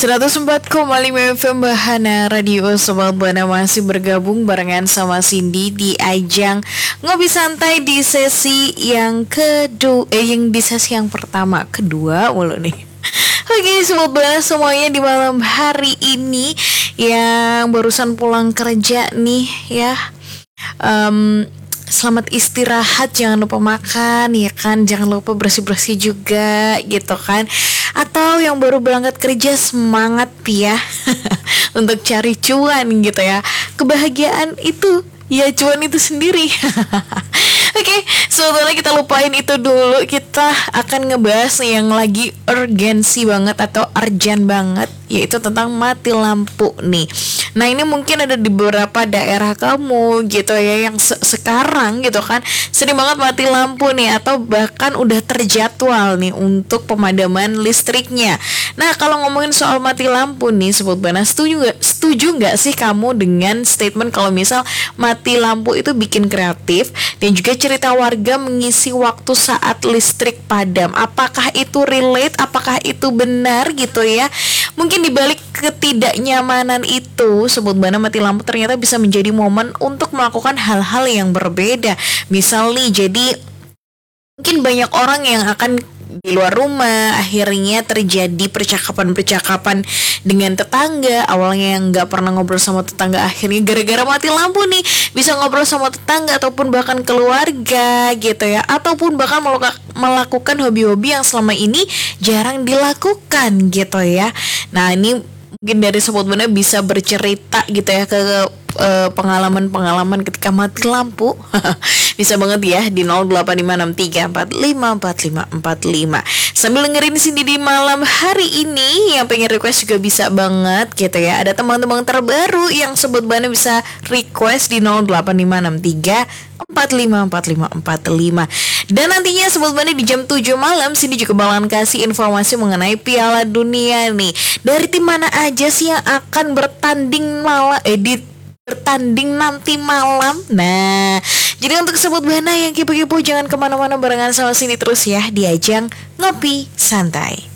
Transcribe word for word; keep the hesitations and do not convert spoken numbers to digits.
seratus empat koma lima F M Bahana Radio. Sobat Buana masih bergabung barengan sama Cindy di ajang ngopi santai di sesi yang kedua, eh yang di sesi yang pertama, kedua mulu nih. Oke Sobat Buana semuanya di malam hari ini yang barusan pulang kerja nih ya. Um, Selamat istirahat, jangan lupa makan ya kan, jangan lupa bersih-bersih juga gitu kan. Atau yang baru berangkat kerja, semangat ya untuk cari cuan gitu ya. Kebahagiaan itu ya cuan itu sendiri. Oke, okay, sebetulnya kita lupain itu dulu. Kita akan ngebahas yang lagi urgensi banget atau urgent banget, yaitu tentang mati lampu nih. Nah ini mungkin ada di beberapa daerah kamu gitu ya, yang se- sekarang gitu kan sering banget mati lampu nih, atau bahkan udah terjadwal nih untuk pemadaman listriknya. Nah kalau ngomongin soal mati lampu nih Sobat Buana, setuju gak, setuju gak sih kamu dengan statement kalau misal mati lampu itu bikin kreatif dan juga cerita warga mengisi waktu saat listrik padam? Apakah itu relate? Apakah itu benar gitu ya? Mungkin dibalik ketidaknyamanan itu Sobat Buana, mati lampu ternyata bisa menjadi momen untuk melakukan hal-hal yang berbeda. Misal nih, jadi mungkin banyak orang yang akan di luar rumah, akhirnya terjadi percakapan-percakapan dengan tetangga. Awalnya yang gak pernah ngobrol sama tetangga, akhirnya gara-gara mati lampu nih bisa ngobrol sama tetangga ataupun bahkan keluarga gitu ya. Ataupun bahkan melakukan hobi-hobi yang selama ini jarang dilakukan gitu ya. Nah ini mungkin dari Sobat Buana bisa bercerita gitu ya ke uh, pengalaman-pengalaman ketika mati lampu. Bisa banget ya di nol delapan lima enam tiga empat lima empat lima empat lima. Sambil dengerin sini di malam hari ini, yang pengen request juga bisa banget gitu ya. Ada teman-teman terbaru yang Sobat Buana bisa request di nol delapan lima enam tiga empat lima empat lima empat lima. Dan nantinya Sobat Buana di jam tujuh malam sini juga bakalan kasih informasi mengenai Piala Dunia nih. Dari tim mana aja sih yang akan bertanding malam eh di bertanding nanti malam. Nah, jadi untuk Sobat Buana yang kepo-kepo jangan kemana-mana, barengan sama sini terus ya di ajang ngopi santai.